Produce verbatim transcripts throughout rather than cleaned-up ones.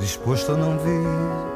disposto a não vir.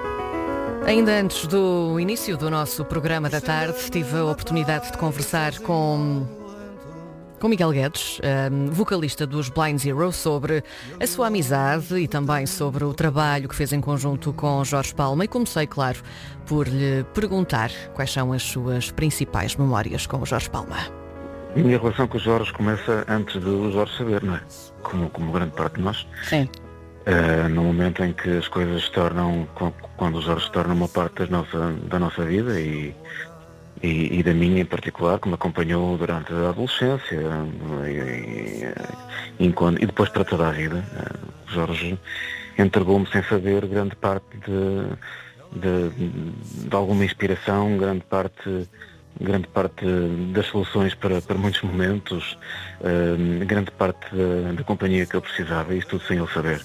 Ainda antes do início do nosso programa da tarde, tive a oportunidade de conversar com, com Miguel Guedes, um, vocalista dos Blind Zero, sobre a sua amizade e também sobre o trabalho que fez em conjunto com Jorge Palma. E comecei, claro, por lhe perguntar quais são as suas principais memórias com o Jorge Palma. A minha relação com o Jorge começa antes do Jorge saber, não é? Como, como grande parte de nós. Sim. Uh, no momento em que as coisas se tornam, quando o Jorge se torna uma parte da nossa, da nossa vida e, e, e da minha em particular, que me acompanhou durante a adolescência e, e, e, e depois para toda a vida. Uh, o Jorge entregou-me sem saber grande parte de, de, de alguma inspiração, grande parte, grande parte das soluções para, para muitos momentos, uh, grande parte da, da companhia que eu precisava, e isso tudo sem ele saber.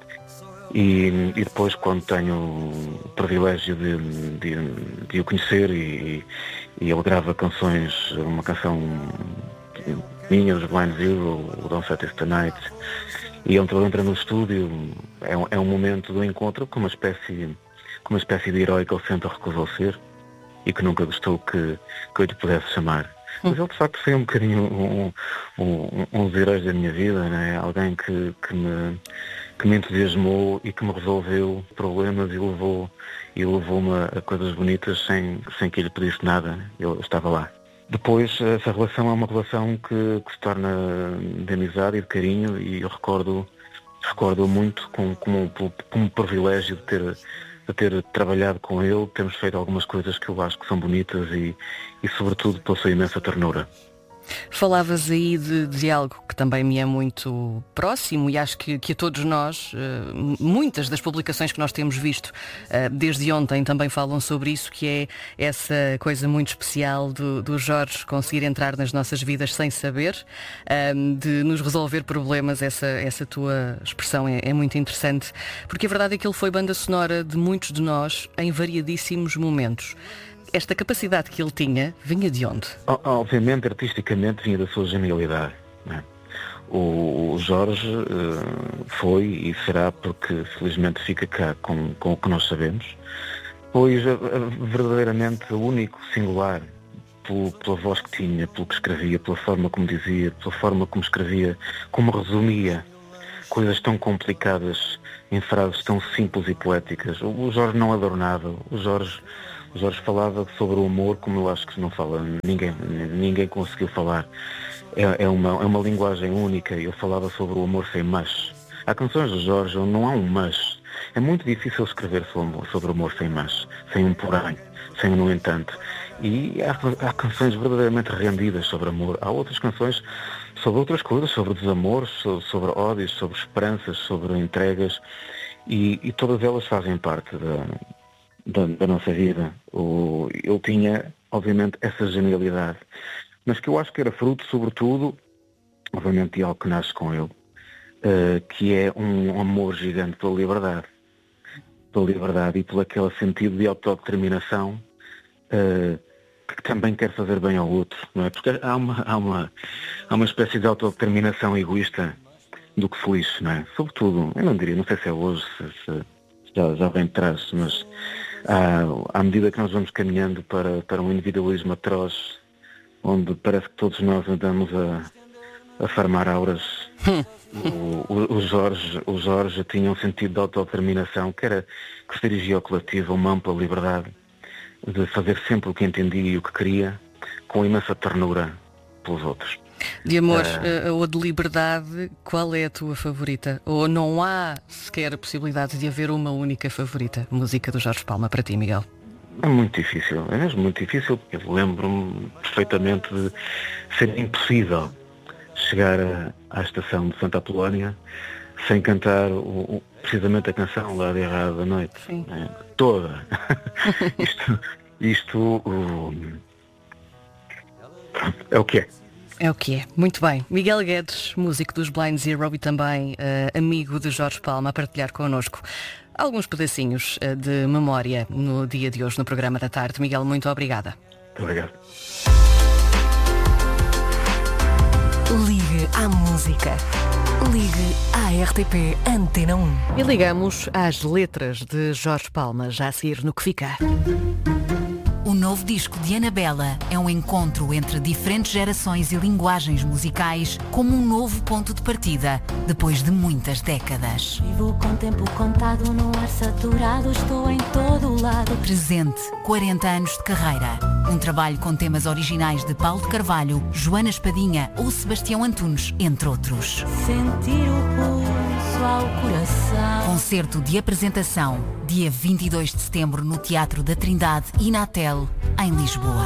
E, e depois, quando tenho o privilégio de, de, de o conhecer e, e ele grava canções, uma canção minha, dos Blind Zero, o Don't Set It Tonight, e ele entra no estúdio, é um, é um momento do encontro com uma espécie, com uma espécie de herói que ele sempre recusou ser e que nunca gostou que, que eu lhe pudesse chamar. Mas ele de facto foi um bocadinho um, um, um, um dos heróis da minha vida, né? Alguém que, que, me, que me entusiasmou e que me resolveu problemas e levou, e levou-me a coisas bonitas sem, sem que ele pedisse nada. Eu estava lá. Depois, essa relação é uma relação que, que se torna de amizade e de carinho, e eu recordo, recordo muito como, como, como um privilégio de ter, de ter trabalhado com ele, termos feito algumas coisas que eu acho que são bonitas e, e sobretudo, pela sua imensa ternura. Falavas aí de, de algo que também me é muito próximo, e acho que, que a todos nós, uh, muitas das publicações que nós temos visto uh, desde ontem também falam sobre isso, que é essa coisa muito especial do, do Jorge conseguir entrar nas nossas vidas sem saber, uh, de nos resolver problemas. Essa, essa tua expressão é, é muito interessante, porque a verdade é que ele foi banda sonora de muitos de nós em variadíssimos momentos. Esta capacidade que ele tinha vinha de onde? Obviamente, artisticamente, vinha da sua genialidade, né? O Jorge uh, foi e será, porque felizmente fica cá com, com o que nós sabemos, pois uh, verdadeiramente único, singular, pelo, pela voz que tinha, pelo que escrevia, pela forma como dizia, pela forma como escrevia, como resumia coisas tão complicadas em frases tão simples e poéticas. O Jorge não adornava, o Jorge... O Jorge falava sobre o amor como eu acho que não fala, ninguém, ninguém conseguiu falar. É, é, uma, é uma linguagem única. Eu falava sobre o amor sem mas. Há canções do Jorge onde não há um mas. É muito difícil escrever sobre o amor, sobre o amor sem mas, sem um porém, sem um no entanto. E há, há canções verdadeiramente rendidas sobre amor. Há outras canções sobre outras coisas, sobre desamor, sobre, sobre ódios, sobre esperanças, sobre entregas. E, e todas elas fazem parte da... Da, da nossa vida. O, ele tinha, obviamente, essa genialidade, mas que eu acho que era fruto, sobretudo, obviamente, de algo que nasce com ele, uh, que é um amor gigante pela liberdade, pela liberdade e pelo aquele sentido de autodeterminação, uh, que também quer fazer bem ao outro, não é? Porque há uma, há uma, há uma espécie de autodeterminação egoísta do que feliz, não é? Sobretudo, eu não diria, não sei se é hoje, se, se já, já vem de trás, mas À, à medida que nós vamos caminhando para, para um individualismo atroz, onde parece que todos nós andamos a, a farmar auras, o, o, o, Jorge, o Jorge tinha um sentido de autodeterminação que, era, que se dirigia ao coletivo, a uma ampla liberdade de fazer sempre o que entendia e o que queria, com imensa ternura pelos outros. De amor uh, ou de liberdade, qual é a tua favorita? Ou não há sequer a possibilidade de haver uma única favorita música do Jorge Palma para ti, Miguel? É muito difícil, é mesmo muito difícil, porque eu lembro-me perfeitamente de ser impossível chegar a, à estação de Santa Apolónia sem cantar o, o, precisamente a canção Lá de Errado da Noite. Sim. É, toda. isto isto o, é o que é. É o que é. Muito bem. Miguel Guedes, músico dos Blind Zero e também uh, amigo de Jorge Palma, a partilhar connosco alguns pedacinhos uh, de memória no dia de hoje no programa da tarde. Miguel, muito obrigada. Muito obrigado. Ligue à música. Ligue à R T P Antena um. E ligamos às letras de Jorge Palma, já a seguir no Que Fica. O novo disco de Anabela é um encontro entre diferentes gerações e linguagens musicais, como um novo ponto de partida, depois de muitas décadas. Vivo com tempo contado, no ar saturado, estou em todo o lado. Presente, quarenta anos de carreira. Um trabalho com temas originais de Paulo de Carvalho, Joana Espadinha ou Sebastião Antunes, entre outros. Sentir o pulso ao coração. Concerto de apresentação, dia vinte e dois de setembro no Teatro da Trindade e na Tel, em Lisboa.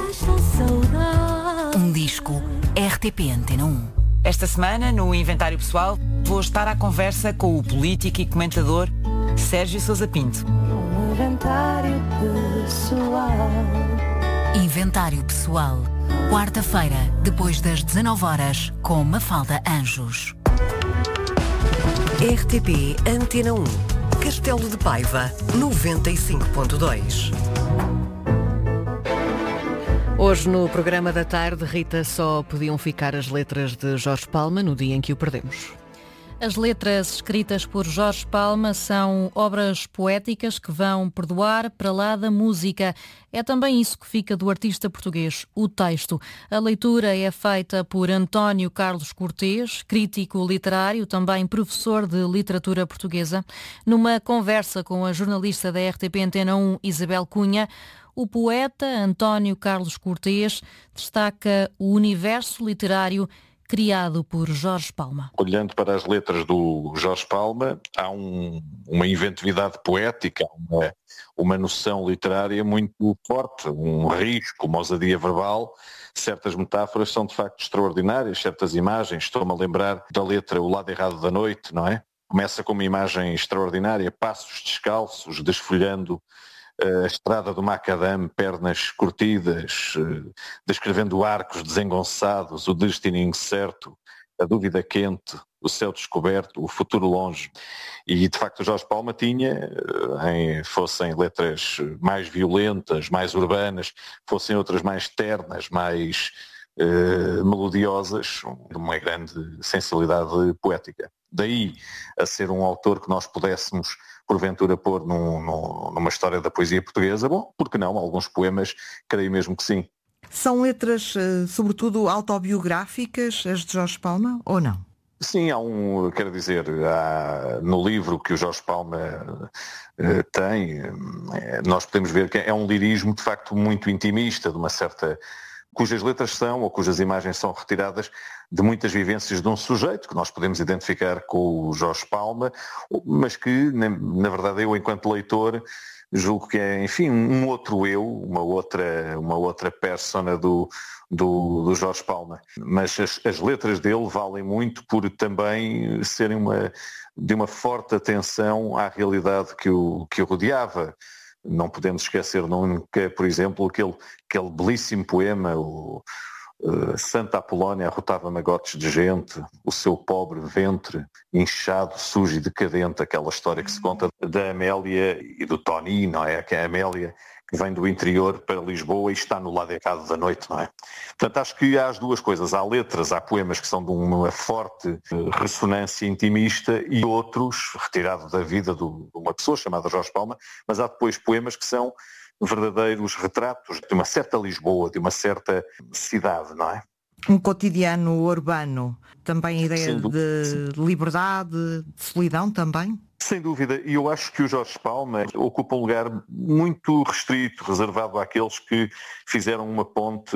Um disco R T P Antena um. Esta semana, no Inventário Pessoal, vou estar à conversa com o político e comentador Sérgio Sousa Pinto. Um inventário pessoal. Inventário Pessoal. Quarta-feira, depois das dezanove horas, com Mafalda Anjos. R T P Antena um. Castelo de Paiva, noventa e cinco ponto dois. Hoje no programa da tarde, Rita, só podiam ficar as letras de Jorge Palma no dia em que o perdemos. As letras escritas por Jorge Palma são obras poéticas que vão perdoar para lá da música. É também isso que fica do artista português, o texto. A leitura é feita por António Carlos Cortês, crítico literário, também professor de literatura portuguesa. Numa conversa com a jornalista da R T P Antena um, Isabel Cunha, o poeta António Carlos Cortês destaca o universo literário criado por Jorge Palma. Olhando para as letras do Jorge Palma, há um, uma inventividade poética, uma, uma noção literária muito forte, um risco, uma ousadia verbal. Certas metáforas são de facto extraordinárias, certas imagens. Estou-me a lembrar da letra O Lado Errado da Noite, não é? Começa com uma imagem extraordinária, passos descalços, desfolhando a estrada do macadame, pernas curtidas, descrevendo arcos desengonçados, o destino incerto, a dúvida quente, o céu descoberto, o futuro longe. E de facto o Jorge Palma tinha, em, fossem letras mais violentas, mais urbanas, fossem outras mais ternas, mais eh, melodiosas, uma grande sensibilidade poética. Daí a ser um autor que nós pudéssemos porventura pôr num, num, numa história da poesia portuguesa, bom, porque não, alguns poemas, creio mesmo que sim. São letras, sobretudo, autobiográficas, as de Jorge Palma, ou não? Sim, há um, quero dizer, há, no livro que o Jorge Palma eh, tem, eh, nós podemos ver que é um lirismo, de facto, muito intimista, de uma certa... cujas letras são, ou cujas imagens são retiradas de muitas vivências de um sujeito que nós podemos identificar com o Jorge Palma, mas que, na, na verdade, eu, enquanto leitor, julgo que é, enfim, um outro eu, uma outra, uma outra persona do, do, do Jorge Palma. Mas as, as letras dele valem muito por também serem uma, de uma forte atenção à realidade que o, que o rodeava. Não podemos esquecer nunca, por exemplo, aquele, aquele belíssimo poema, o uh, Santa Apolónia arrotava magotes de gente, o seu pobre ventre inchado, sujo e decadente, aquela história que se conta da Amélia e do Tony, não é? Que é a Amélia que vem do interior para Lisboa e está no lado errado da noite, não é? Portanto, acho que há as duas coisas. Há letras, há poemas que são de uma forte ressonância intimista e outros, retirados da vida de uma pessoa chamada Jorge Palma, mas há depois poemas que são verdadeiros retratos de uma certa Lisboa, de uma certa cidade, não é? Um cotidiano urbano, também a ideia de liberdade, de solidão também? Sem dúvida, e eu acho que o Jorge Palma ocupa um lugar muito restrito, reservado àqueles que fizeram uma ponte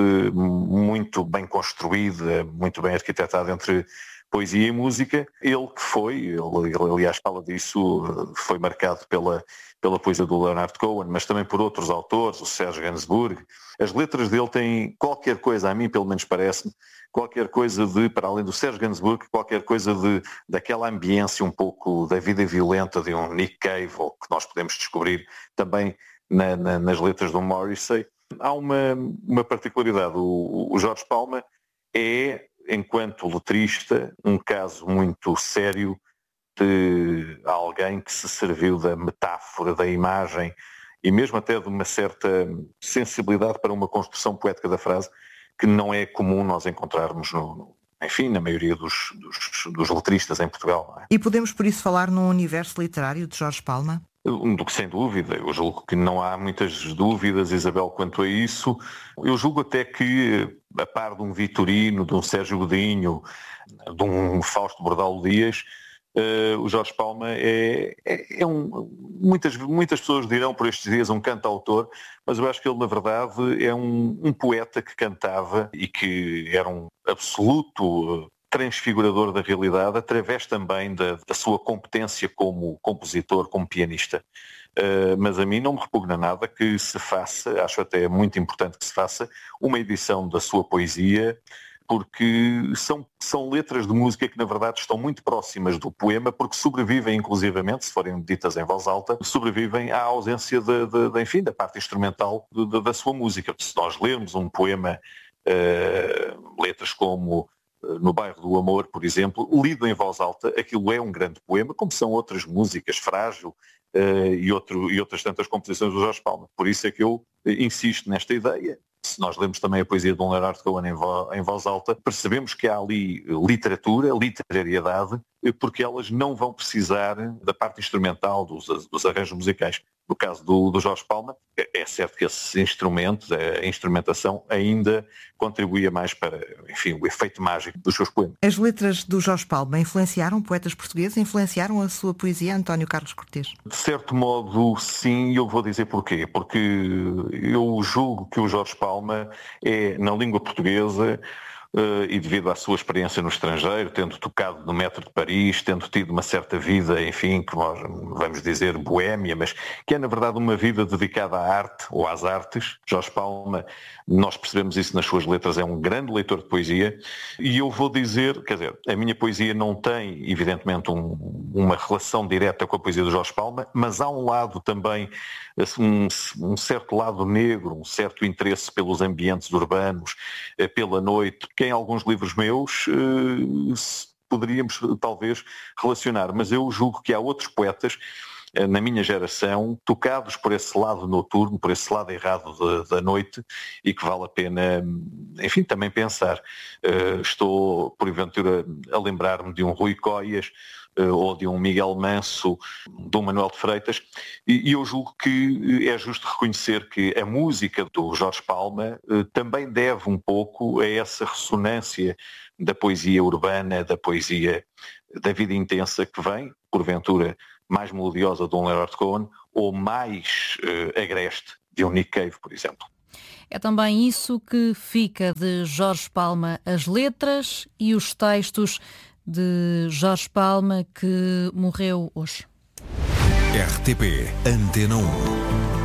muito bem construída, muito bem arquitetada entre poesia e música. Ele que foi, ele, aliás fala disso, foi marcado pela, pela poesia do Leonard Cohen, mas também por outros autores, o Serge Gainsbourg. As letras dele têm qualquer coisa, a mim pelo menos parece-me, qualquer coisa de, para além do Serge Gainsbourg, qualquer coisa de, daquela ambiência um pouco da vida violenta de um Nick Cave, ou que nós podemos descobrir também na, na, nas letras do Morrissey. Há uma, uma particularidade, o, o Jorge Palma é, enquanto letrista, um caso muito sério de alguém que se serviu da metáfora, da imagem e mesmo até de uma certa sensibilidade para uma construção poética da frase que não é comum nós encontrarmos no, enfim, na maioria dos, dos, dos letristas em Portugal. Não é? E podemos por isso falar num universo literário de Jorge Palma? Do que sem dúvida, eu julgo que não há muitas dúvidas, Isabel, quanto a isso. Eu julgo até que, a par de um Vitorino, de um Sérgio Godinho, de um Fausto Bordalo Dias, uh, o Jorge Palma é, é, é um... Muitas, muitas pessoas dirão por estes dias um cantautor, mas eu acho que ele, na verdade, é um, um poeta que cantava e que era um absoluto transfigurador da realidade, através também da, da sua competência como compositor, como pianista. Uh, mas a mim não me repugna nada que se faça, acho até muito importante que se faça, uma edição da sua poesia, porque são, são letras de música que na verdade estão muito próximas do poema, porque sobrevivem inclusivamente, se forem ditas em voz alta, sobrevivem à ausência de, de, de, enfim, da parte instrumental de, de, da sua música. Se nós lermos um poema, uh, letras como No Bairro do Amor, por exemplo, lido em voz alta, aquilo é um grande poema, como são outras músicas, Frágil uh, e, outro, e outras tantas composições do Jorge Palma. Por isso é que eu insisto nesta ideia. Se nós lemos também a poesia de Dom Leonardo Cohen em, vo, em voz alta, percebemos que há ali literatura, literariedade, porque elas não vão precisar da parte instrumental, dos, dos arranjos musicais. No caso do, do Jorge Palma, é certo que esses instrumentos, a instrumentação, ainda contribuía mais para, enfim, o efeito mágico dos seus poemas. As letras do Jorge Palma influenciaram poetas portugueses, influenciaram a sua poesia, António Carlos Cortês? De certo modo, sim, e eu vou dizer porquê. Porque eu julgo que o Jorge Palma é, na língua portuguesa, Uh, e devido à sua experiência no estrangeiro, tendo tocado no metro de Paris, tendo tido uma certa vida, enfim, que nós vamos dizer boémia, mas que é na verdade uma vida dedicada à arte ou às artes. Jorge Palma, nós percebemos isso nas suas letras, é um grande leitor de poesia, e eu vou dizer, quer dizer, a minha poesia não tem evidentemente um, uma relação direta com a poesia do Jorge Palma, mas há um lado também, um, um certo lado negro, um certo interesse pelos ambientes urbanos, pela noite, que em alguns livros meus eh, poderíamos talvez relacionar, mas eu julgo que há outros poetas eh, na minha geração tocados por esse lado noturno, por esse lado errado da, da noite, e que vale a pena, enfim, também pensar. Eh, estou, porventura, a lembrar-me de um Rui Coias, ou de um Miguel Manso, de um Manuel de Freitas, e eu julgo que é justo reconhecer que a música do Jorge Palma também deve um pouco a essa ressonância da poesia urbana, da poesia da vida intensa que vem, porventura, mais melodiosa de Dom Leonardo Cohen, ou mais uh, agreste de um Nick Cave, por exemplo. É também isso que fica de Jorge Palma, as letras e os textos de Jorge Palma, que morreu hoje. R T P Antena um.